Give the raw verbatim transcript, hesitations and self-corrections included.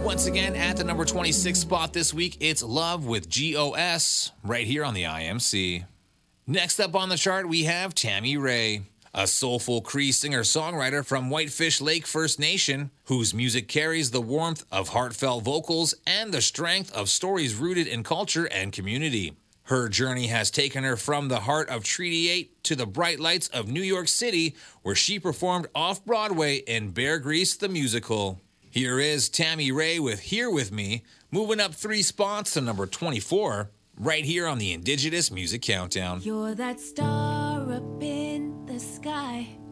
Once again, at the number twenty-six spot this week, it's Love with G O S, right here on the I M C. Next up on the chart, we have Tammy Rae, a soulful Cree singer-songwriter from Whitefish Lake First Nation, whose music carries the warmth of heartfelt vocals and the strength of stories rooted in culture and community. Her journey has taken her from the heart of Treaty eight to the bright lights of New York City, where she performed off-Broadway in Bear Grease the Musical. Here is Tammy Rae with Here With Me, moving up three spots to number twenty-four, right here on the Indigenous Music Countdown. You're that star up in the sky,